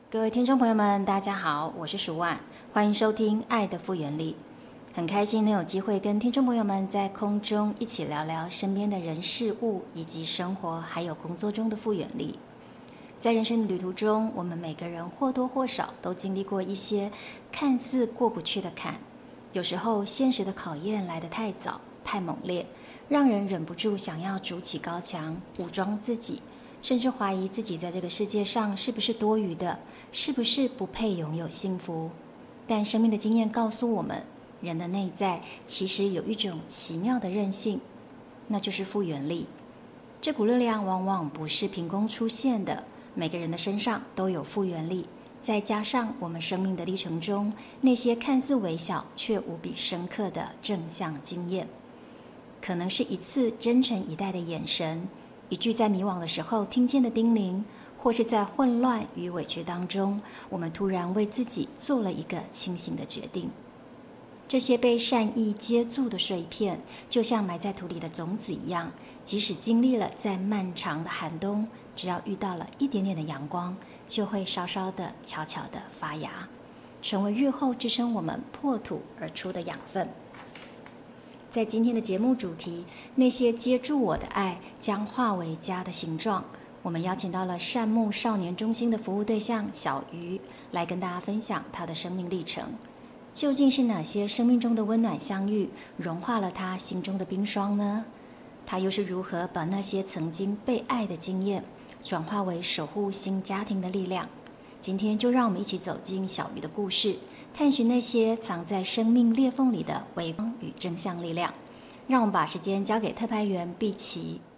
各位听众朋友们，大家好，我是舒婉，欢迎收听《爱的复原力》。很开心能有机会跟听众朋友们在空中一起聊聊身边的人事物，以及生活还有工作中的复原力。在人生的旅途中，我们每个人或多或少都经历过一些看似过不去的坎。有时候现实的考验来得太早、太猛烈，让人忍不住想要筑起高墙，武装自己，甚至怀疑自己在这个世界上是不是多余的，是不是不配拥有幸福。但生命的经验告诉我们，人的内在其实有一种奇妙的韧性，那就是复原力。这股力量往往不是凭空出现的，每个人的身上都有复原力，再加上我们生命的历程中那些看似微小却无比深刻的正向经验，可能是一次真诚以待的眼神，一句在迷惘的时候听见的叮咛，或是在混乱与委屈当中，我们突然为自己做了一个清醒的决定。这些被善意接住的碎片，就像埋在土里的种子一样，即使经历了再漫长的寒冬，只要遇到了一点点的阳光，就会稍稍的、悄悄的发芽，成为日后支撑我们破土而出的养分。在今天的节目主题，那些接住我的爱将化为家的形状，我们邀请到了善牧少年中心的服务对象小鱼，来跟大家分享他的生命历程。究竟是哪些生命中的温暖相遇，融化了他心中的冰霜呢？他又是如何把那些曾经被爱的经验，转化为守护新家庭的力量？今天就让我们一起走进小鱼的故事，探寻那些藏在生命裂缝里的微光与正向力量。让我们把时间交给特派员碧琪。